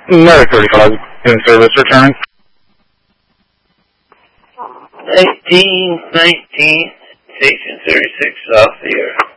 Medic 35, in service, returning. 19, Station 36 off the air.